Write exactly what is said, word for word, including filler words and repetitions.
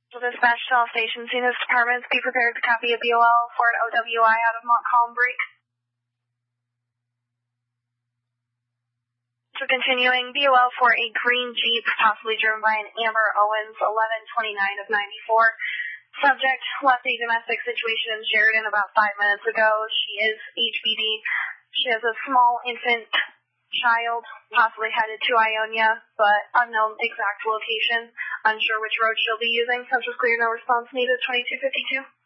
Dispatch to all stations in this department. Be prepared to copy a B O L for an O W I out of Montcalm break. So continuing, B O L for a green Jeep, possibly driven by an Amber Owens, eleven twenty-nine of ninety-four. Subject left a domestic situation in Sheridan about five minutes ago. She is H B D. She has a small infant child, possibly headed to Ionia, but unknown exact location. Unsure which road she'll be using. Census clear, no response needed, twenty-two fifty-two.